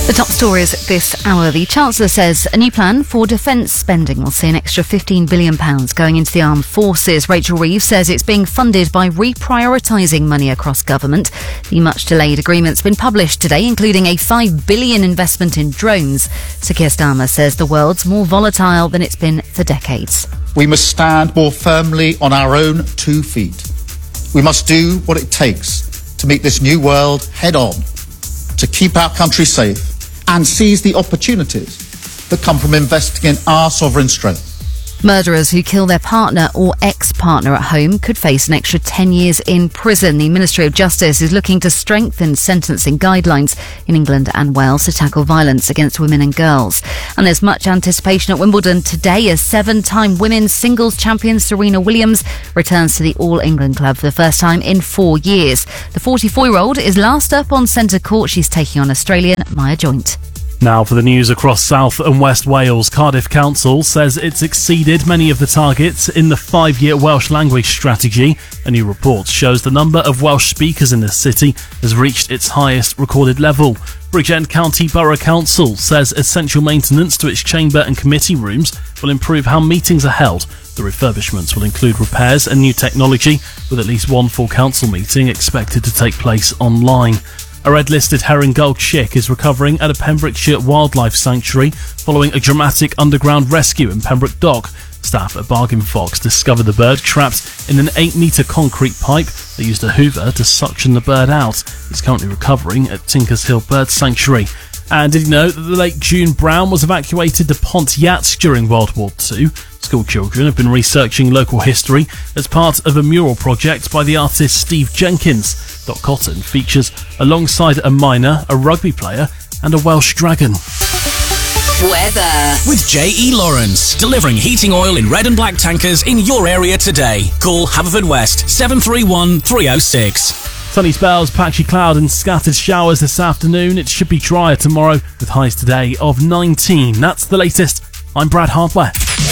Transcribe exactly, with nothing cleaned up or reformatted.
The top stories this hour. The Chancellor says a new plan for defence spending will see an extra fifteen billion pounds going into the armed forces. Rachel Reeves says it's being funded by reprioritising money across government. The much delayed agreement's been published today, including a five billion pounds investment in drones. Sir Keir Starmer says the world's more volatile than it's been for decades. We must stand more firmly on our own two feet. We must do what it takes to meet this new world head on, to keep our country safe and seize the opportunities that come from investing in our sovereign strength. Murderers who kill their partner or ex-partner at home could face an extra ten years in prison. The Ministry of Justice is looking to strengthen sentencing guidelines in England and Wales to tackle violence against women and girls. And there's much anticipation at Wimbledon today as seven-time women's singles champion Serena Williams returns to the All England club for the first time in four years. The forty-four-year-old is last up on centre court. She's taking on Australian Maya Joint. Now for the news across South and West Wales. Cardiff Council says it's exceeded many of the targets in the five-year Welsh language strategy. A new report shows the number of Welsh speakers in the city has reached its highest recorded level. Bridgend County Borough Council says essential maintenance to its chamber and committee rooms will improve how meetings are held. The refurbishments will include repairs and new technology, with at least one full council meeting expected to take place online. A red-listed herring gull chick is recovering at a Pembrokeshire wildlife sanctuary following a dramatic underground rescue in Pembroke Dock. Staff at Bargain Fox discovered the bird trapped in an eight-metre concrete pipe. They used a hoover to suction the bird out. It's currently recovering at Tinkers Hill Bird Sanctuary. And did you know that the late June Brown was evacuated to Pontiac during World War Two? School children have been researching local history as part of a mural project by the artist Steve Jenkins. Dot Cotton features alongside a miner, a rugby player and a Welsh dragon. Weather with J E Lawrence, delivering heating oil in red and black tankers in your area today. Call Haverfordwest seven three one, three oh six. Sunny spells, patchy cloud and scattered showers this afternoon. It should be drier tomorrow with highs today of nineteen. That's the latest. I'm Brad Hardware.